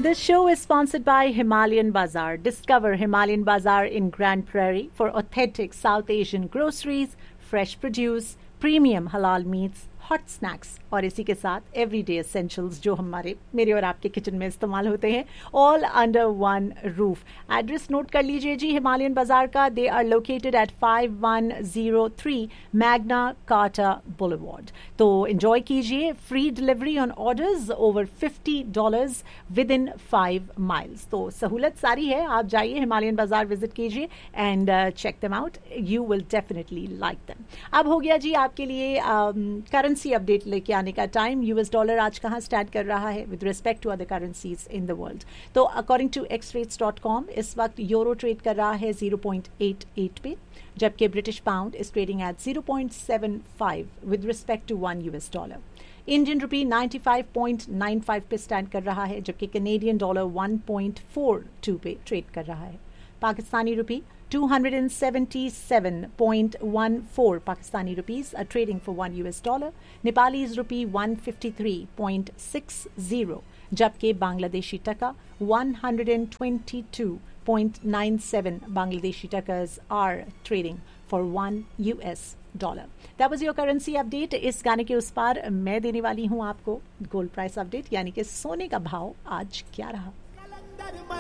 This show is sponsored by Himalayan Bazaar. Discover Himalayan Bazaar in Grand Prairie for authentic South Asian groceries, fresh produce, premium halal meats, hot snacks और इसी के साथ everyday essentials जो हमारे मेरे और आपके किचन में इस्तेमाल होते हैं, all under one roof. Address note कर लीजिए जी हिमालयन बाजार का. They are located at 5103 Magna carta boulevard. तो एंजॉय कीजिए free delivery on orders over $50 with in 5 miles. तो सहूलत सारी है. आप जाइए हिमालयन बाजार विजिट कीजिए and check them out. You will definitely like them. अब हो गया जी आपके लिए करेंसी अपडेट लेके आने का टाइम. यूएस डॉलर आज कहाँ स्टैंड कर रहा है with respect to other currencies in the world. तो अकॉर्डिंग टू xrates.com इस वक्त यूरो ट्रेड कर रहा है 0.88 पे, जबकि British pound is trading at 0.75 with respect to $1. Indian rupee 95.95 पे स्टैंड कर रहा है, जबकि कैनेडियन डॉलर 1.42 पे ट्रेड कर रहा है. पाकिस्तानी रुपी 277.14 Pakistani rupees are trading for $1. Nepalese rupee 153.60, जबकि बांग्लादेशी टका 122.97 Bangladeshi takas are trading for $1. That was your currency update. इस गाने के उस पार मैं देने वाली हूँ आपको गोल्ड प्राइस अपडेट, यानी कि सोने का भाव आज क्या रहा.